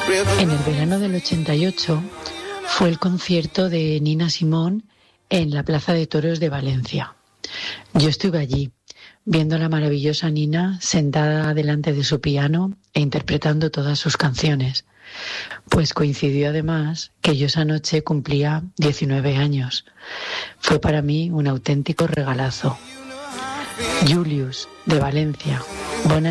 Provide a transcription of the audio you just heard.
En el verano del 88 fue el concierto de Nina Simone en la Plaza de Toros de Valencia. Yo estuve allí, viendo a la maravillosa Nina sentada delante de su piano e interpretando todas sus canciones. Pues coincidió además que yo esa noche cumplía 19 años. Fue para mí un auténtico regalazo. Julius, de Valencia. Bona